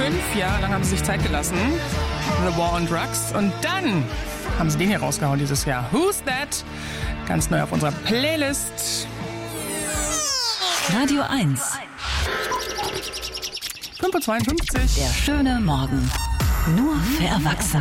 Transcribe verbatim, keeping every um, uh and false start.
fünf, ja, lange haben sie sich Zeit gelassen. The War on Drugs. Und dann haben sie den hier rausgehauen dieses Jahr. Who's That? Ganz neu auf unserer Playlist. Radio eins. fünf Uhr zweiundfünfzig. Der schöne Morgen. Nur für Erwachsene.